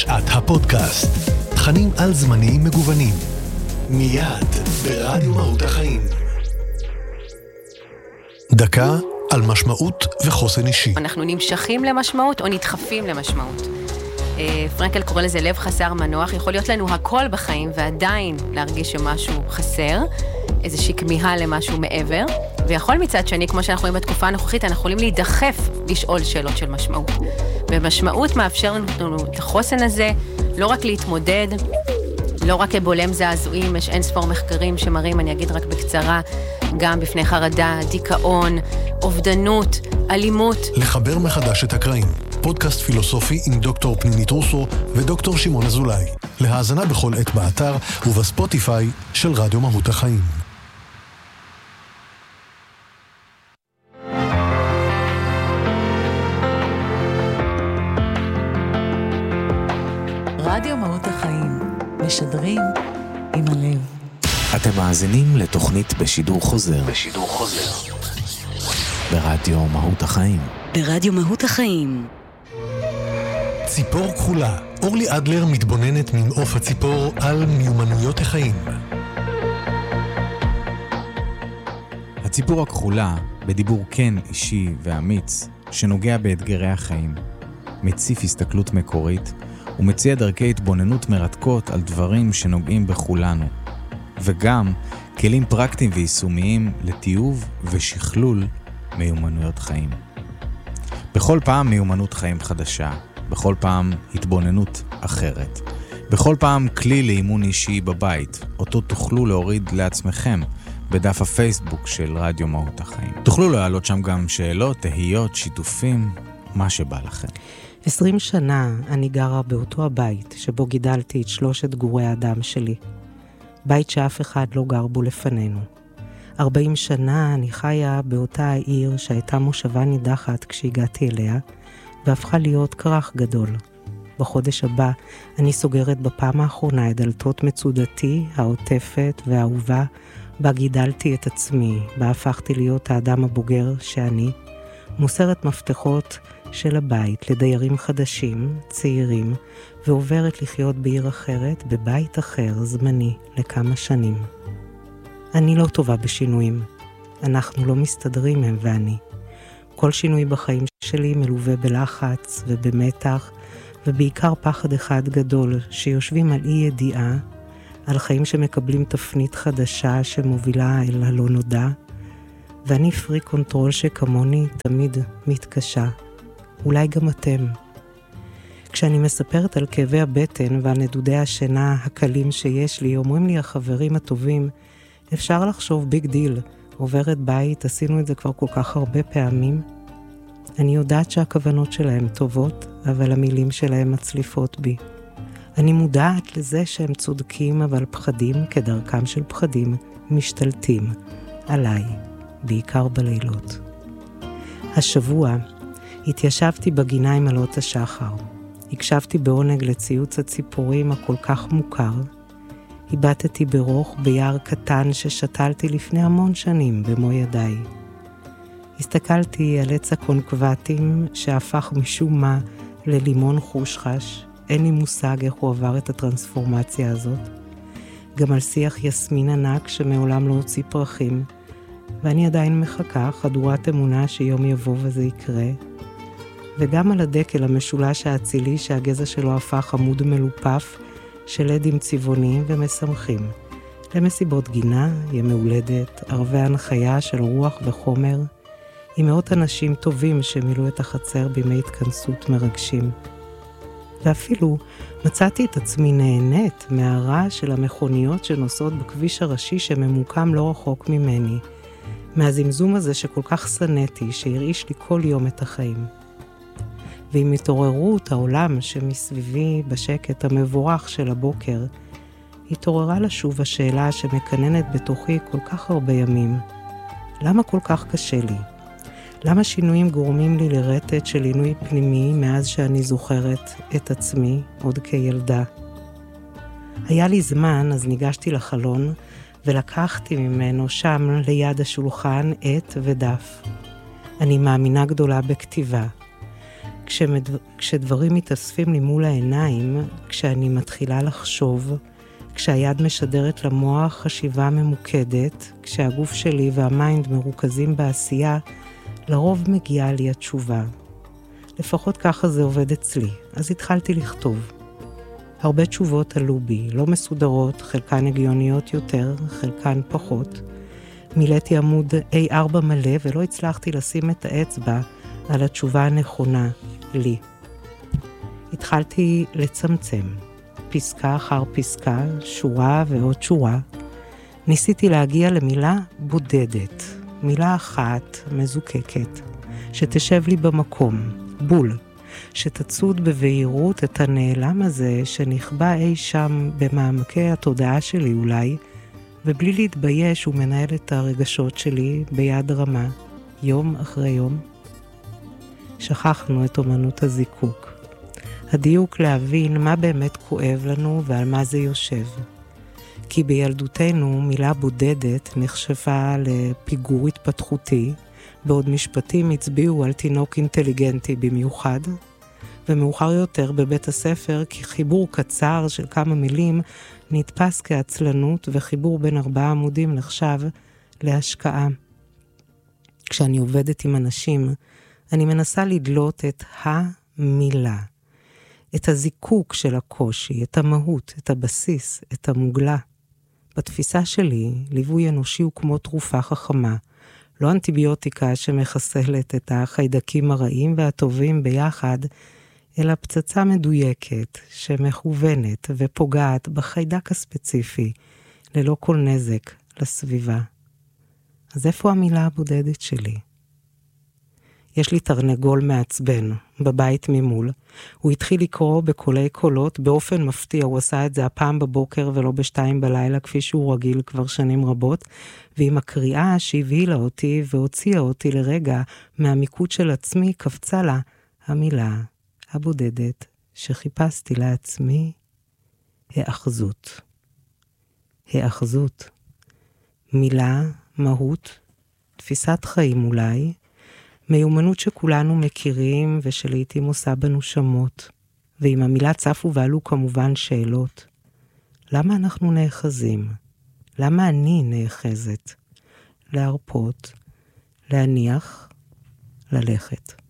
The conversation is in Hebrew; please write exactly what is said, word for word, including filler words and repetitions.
שעת הפודקאסט. תכנים על זמניים מגוונים. מיד ברדיו מהות החיים. דקה על משמעות וחוסן אישי. אנחנו נמשכים למשמעות או נדחפים למשמעות. פרנקל קורא לזה לב חסר מנוח. יכול להיות לנו הכל בחיים ועדיין להרגיש שמשהו חסר, איזושהי כמיהה למשהו מעבר, ויכול מצד שני, כמו שאנחנו רואים בתקופה הנוכחית, אנחנו יכולים להידחף לשאול שאלות של משמעות. ומשמעות מאפשר לנו את החוסן הזה, לא רק להתמודד, לא רק כבולם זעזועים, יש אין ספור מחקרים שמראים, אני אגיד רק בקצרה, גם בפני חרדה, דיכאון, אובדנות, אלימות. לחבר מחדש את הקרעים. פודקאסט פילוסופי עם דוקטור פנינית רוסו ודוקטור שמעון אזולאי. להאזנה בכל עת באתר ובספוטיפיי של רדיו מהות החיים. רדיו מהות החיים, משדרים עם הלב. אתם מאזינים לתוכנית בשידור חוזר. בשידור חוזר. ברדיו מהות החיים. ברדיו מהות החיים. ציפור כחולה. אורלי אדלר מתבוננת ממעוף הציפור על מיומנויות החיים. הציפור הכחולה, בדיבור כן אישי ואמיץ, שנוגע באתגרי החיים, מציף הסתכלות מקורית, ומציע דרכי התבוננות מרתקות על דברים שנוגעים בכולנו, וגם כלים פרקטיים ויישומיים לטיוב ושכלול מיומנויות חיים. בכל פעם מיומנות חיים חדשה, בכל פעם התבוננות אחרת, בכל פעם כלי לאימון אישי בבית, אותו תוכלו להוריד לעצמכם בדף הפייסבוק של רדיו מהות החיים. תוכלו להעלות שם גם שאלות, תהיות, שיתופים, מה שבא לכם. עשרים שנה אני גרה באותו הבית שבו גידלתי את שלושת גורי האדם שלי. בית שאף אחד לא גר בו לפנינו. ארבעים שנה אני חיה באותה העיר שהייתה מושבה נידחת כשהגעתי אליה, והפכה להיות כרך גדול. בחודש הבא אני סוגרת בפעם האחרונה את דלתות מצודתי, העוטפת והאהובה, בה גידלתי את עצמי, בה הפכתי להיות האדם הבוגר שאני, מוסרת מפתחות של הבית לדיירים חדשים, צעירים, ועוברת לחיות בעיר אחרת, בבית אחר, זמני, לכמה שנים. אני לא טובה בשינויים. אנחנו לא מסתדרים הם ואני. כל שינוי בחיים שלי מלווה בלחץ ובמתח, ובעיקר פחד אחד גדול, שיושבים על אי ידיעה, על חיים שמקבלים תפנית חדשה שמובילה אל הלא נודע, ואני פרי קונטרול שכמוני תמיד מתקשה. אולי גם אתם. כשאני מספרת על כאבי הבטן ועל נדודי השינה הקלים שיש לי, אומרים לי החברים הטובים, אפשר לחשוב ביג דיל, עוברת בית, עשינו את זה כבר כל כך הרבה פעמים. אני יודעת שהכוונות שלהם טובות, אבל המילים שלהם מצליפות בי. אני מודעת לזה שהם צודקים, אבל פחדים, כדרכם של פחדים, משתלטים עליי, בעיקר בלילות. השבוע התיישבתי בגינה עם עלות השחר. הקשבתי בעונג לציוץ הציפורים הכל כך מוכר. היבטתי ברוך ביער קטן ששתלתי לפני המון שנים במו ידיי. הסתכלתי על עץ הקונקווטים שהפך משום מה ללימון חושחש. אין לי מושג איך הוא עבר את הטרנספורמציה הזאת. גם על שיח יסמין ענק שמעולם לא הוציא פרחים. ואני עדיין מחכה, חדורת אמונה שיום יבוא וזה יקרה. וגם על הדקל המשולש האצילי שהגזע שלו הפך עמוד מלופף של עדים צבעוניים ומשמחים. למסיבות גינה, ימי הולדת, ערבי הנחיה של רוח וחומר, עם מאות אנשים טובים שמילאו את החצר בימי התכנסות מרגשים. ואפילו מצאתי את עצמי נהנית מהרעש של המכוניות שנוסעות בכביש הראשי שממוקם לא רחוק ממני, מהזמזום הזה שכל כך שנאתי, שהרעיש לי כל יום את החיים. ועם התעוררות העולם שמסביבי בשקט המבורך של הבוקר, התעוררה לשוב השאלה שמקננת בתוכי כל כך הרבה ימים. למה כל כך קשה לי? למה שינויים גורמים לי לרטט של עינוי פנימי מאז שאני זוכרת את עצמי עוד כילדה? היה לי זמן, אז ניגשתי לחלון ולקחתי ממנו שם ליד השולחן עט ודף. אני מאמינה גדולה בכתיבה. כשמד... כשדברים מתאספים לי מול העיניים, כשאני מתחילה לחשוב, כשהיד משדרת למוח חשיבה ממוקדת, כשהגוף שלי והמיינד מרוכזים בעשייה, לרוב מגיעה לי התשובה. לפחות ככה זה עובד אצלי, אז התחלתי לכתוב. הרבה תשובות עלו בי, לא מסודרות, חלקן הגיוניות יותר, חלקן פחות. מילאתי עמוד איי ארבע מלא ולא הצלחתי לשים את האצבע על התשובה הנכונה לי. התחלתי לצמצם, פסקה אחר פסקה, שורה ועוד שורה. ניסיתי להגיע למילה בודדת, מילה אחת מזוקקת, שתשב לי במקום, בול, שתצוד בבהירות את הנעלם הזה שנכבה אי שם במעמקי התודעה שלי אולי, ובלי להתבייש הוא מנהל את הרגשות שלי ביד רמה, יום אחרי יום. שכחנו את אומנות הזיקוק. הדיוק להבין מה באמת כואב לנו ועל מה זה יושב. כי בילדותנו מילה בודדת נחשבה לפיגור התפתחותי, בעוד משפטים הצביעו על תינוק אינטליגנטי במיוחד, ומאוחר יותר בבית הספר כי חיבור קצר של כמה מילים נתפס כעצלנות, וחיבור בין ארבעה עמודים נחשב להשקעה. כשאני עובדת עם אנשים, אני מנסה לדלות את המילה, את הזיקוק של הקושי, את המהות, את הבסיס, את המוגלה. בתפיסה שלי, ליווי אנושי הוא כמו תרופה חכמה, לא אנטיביוטיקה שמחסלת את החיידקים הרעים והטובים ביחד, אלא פצצה מדויקת שמכוונת ופוגעת בחיידק הספציפי, ללא כל נזק לסביבה. אז איפה המילה הבודדת שלי? יש לי תרנגול מעצבן, בבית ממול. הוא התחיל לקרוא בקולי קולות, באופן מפתיע, הוא עשה את זה הפעם בבוקר ולא בשתיים בלילה, כפי שהוא רגיל כבר שנים רבות, ועם הקריאה שהבהילה אותי והוציאה אותי לרגע מהמיקוד של עצמי, קפצה לה המילה הבודדת שחיפשתי לעצמי, האחזות. האחזות. מילה, מהות, תפיסת חיים אולי, מיומנות שכולנו מכירים ושלעיתים עושה בנו שמות, ועם המילה צפו ועלו כמובן שאלות. למה אנחנו נאחזים? למה אני נאחזת? להרפות, להניח, ללכת.